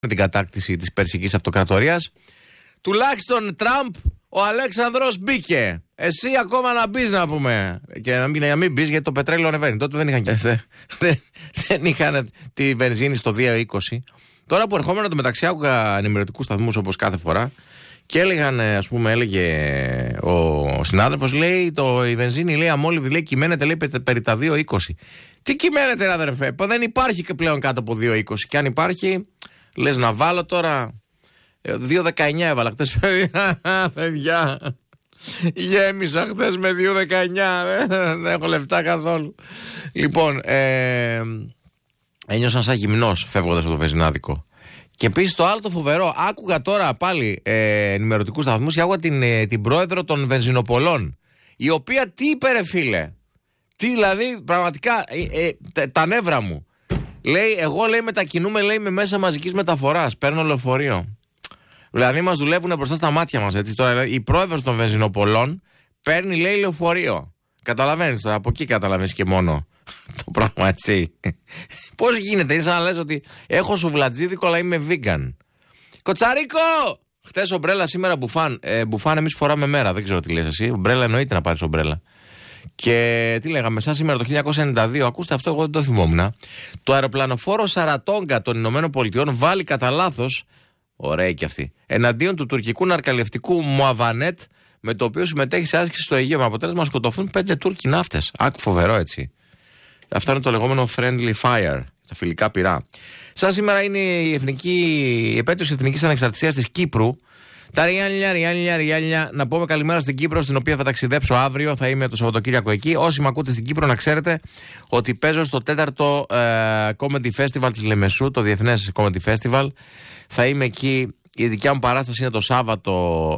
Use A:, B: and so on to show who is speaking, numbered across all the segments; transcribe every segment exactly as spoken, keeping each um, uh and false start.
A: με την κατάκτηση της Περσικής Αυτοκρατορίας. Τουλάχιστον Τραμπ, ο Αλέξανδρος μπήκε. Εσύ ακόμα να μπεις, να πούμε. Και να μην, να μην μπεις, γιατί το πετρέλαιο ανεβαίνει. Τότε δεν είχαν, δεν, δεν είχαν τη βενζίνη στο δύο είκοσι. Τώρα που ερχόμουν το μεταξύ, άκουγα ενημερωτικούς σταθμούς όπως κάθε φορά. Και έλεγαν, ας πούμε, έλεγε ο συνάδελφος, λέει, το, η βενζίνη, λέει, αμόλυβη, λέει, κυμαίνεται, λέει, περί τα δύο είκοσι. Τι κυμαίνεται, ρε αδερφέ, δεν υπάρχει και πλέον κάτω από δύο είκοσι. Και αν υπάρχει, λες να βάλω τώρα. δύο δεκαεννιά έβαλα χτες, παιδιά. Γέμισα χτες με δύο δεκαεννιά. Δεν έχω λεφτά καθόλου. Λοιπόν, ε, ένιωσα σαν γυμνός φεύγοντας από το βενζινάδικο. Και επίσης το άλλο το φοβερό, άκουγα τώρα πάλι ε, ενημερωτικούς σταθμούς και άκουγα την, ε, την πρόεδρο των βενζινοπολών, η οποία τι είπε, ρε φίλε, τι δηλαδή πραγματικά ε, ε, τα νεύρα μου. Λέει, εγώ, λέει, μετακινούμε, λέει, με μέσα μαζικής μεταφοράς, παίρνω λεωφορείο. Δηλαδή μας δουλεύουν μπροστά στα μάτια μας, έτσι. Τώρα η πρόεδρος των βενζινοπολών παίρνει, λέει, λεωφορείο. Καταλαβαίνεις τώρα, από εκεί καταλαβαίνεις και μόνο το πράγμα, έτσι. Πώς γίνεται, είναι σαν να λες ότι έχω σουβλατζίδικο, αλλά είμαι vegan. Κοτσαρίκο! Χτες ομπρέλα, σήμερα μπουφάν. Ε, μπουφάν εμείς φοράμε μέρα, δεν ξέρω τι λες εσύ. Ομπρέλα εννοείται να πάρεις ομπρέλα. Και τι λέγαμε, σαν σήμερα το χίλια εννιακόσια ενενήντα δύο, ακούστε αυτό, εγώ δεν το θυμόμουν. Το αεροπλανοφόρο Σαρατόγκα των Ηνωμένων Πολιτειών βάλει κατά λάθος, ωραία και αυτή, εναντίον του τουρκικού ναρκαλευτικού Μουαβανέτ, με το οποίο συμμετέχει σε άσκηση στο Αιγαίο. Με αποτέλεσμα να σκοτωθούν πέντε Τούρκοι ναύτες. Άκου, φοβερό, έτσι. Αυτό είναι το λεγόμενο friendly fire, τα φιλικά πυρά. Σαν σήμερα είναι η, εθνική, η επέτειος της Εθνικής Ανεξαρτησίας της Κύπρου. Τα ριάλια, ριάλια, ριάλια. Να πούμε καλημέρα στην Κύπρο, στην οποία θα ταξιδέψω αύριο. Θα είμαι το Σαββατοκύριακο εκεί. Όσοι με ακούτε στην Κύπρο, να ξέρετε ότι παίζω στο τέταρτο ε, Comedy Festival της Λεμεσού, το Διεθνές Comedy Festival. Θα είμαι εκεί. Η δικιά μου παράσταση είναι το Σάββατο,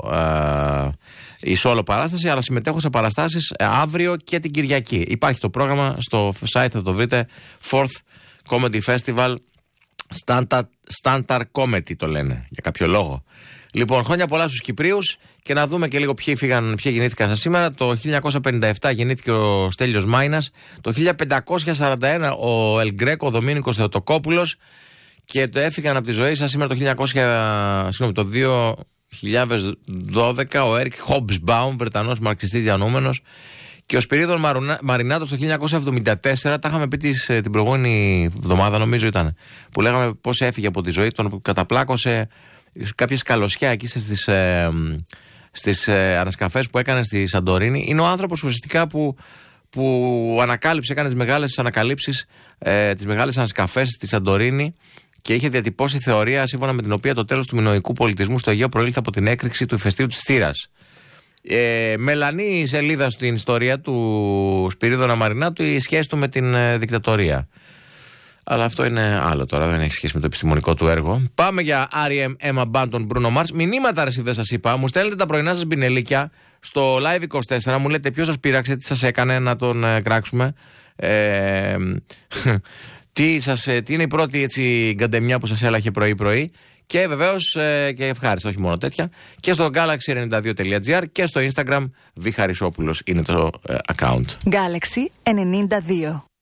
A: ε, η solo παράσταση, αλλά συμμετέχω σε παραστάσεις ε, αύριο και την Κυριακή. Υπάρχει το πρόγραμμα στο site, θα το βρείτε. Fourth Comedy Festival, Standard, Standard Comedy το λένε, για κάποιο λόγο. Λοιπόν, χρόνια πολλά στους Κυπρίους και να δούμε και λίγο ποιοι, φύγαν, ποιοι γεννήθηκαν σας σήμερα. Το χίλια εννιακόσια πενήντα επτά γεννήθηκε ο Στέλιος Μάινας. Το χίλια πεντακόσια σαράντα ένα ο Ελγκρέκο, ο Δομήνικος Θεοτοκόπουλος. Και το έφυγαν από τη ζωή σας σήμερα το, χίλια εννιακόσια, συγγνώμη, το δύο χιλιάδες δώδεκα ο Έρικ Χόμπσμπαουμ, Βρετανός μαρξιστής διανοούμενος. Και ο Σπυρίδων Μαρινάτος το χίλια εννιακόσια εβδομήντα τέσσερα, τα είχαμε πει τις, την προηγούμενη εβδομάδα, νομίζω ήταν, που λέγαμε πώς έφυγε από τη ζωή, τον καταπλάκωσε κάποιες καλωσιά εκεί στις, ε, στις ε, ανασκαφές που έκανε στη Σαντορίνη. Είναι ο άνθρωπος ουσιαστικά που, που ανακάλυψε, έκανε τις μεγάλες ανακαλύψεις, ε, τις μεγάλες ανασκαφές στη Σαντορίνη και είχε διατυπώσει θεωρία σύμφωνα με την οποία το τέλος του μινωικού πολιτισμού στο Αιγαίο προήλθε από την έκρηξη του ηφαιστείου της θύρας. Ε, μελανή σελίδα στην ιστορία του Σπυρίδωνα Μαρινάτου η σχέση του με την ε, δικτατορία. Αλλά αυτό είναι άλλο τώρα, δεν έχει σχέση με το επιστημονικό του έργο. Πάμε για αρ εμ, Emma Banton, Bruno Mars. Μηνύματα, ρε, δεν σας είπα. Μου στέλνετε τα πρωινά σας μπινελίκια στο Live είκοσι τέσσερα. Μου λέτε ποιος σας πείραξε, τι σας έκανε να τον ε, κράξουμε. Ε, τι, σας, τι είναι η πρώτη, έτσι, γκαντεμιά που σας έλαχε πρωί-πρωί. Και βεβαίως ε, και ευχάριστα, όχι μόνο τέτοια. Και στο galaxy ενενήντα δύο τελεία τζι άρ και στο Instagram Β. Χαρισόπουλος είναι το ε, account.
B: Galaxy ενενήντα δύο.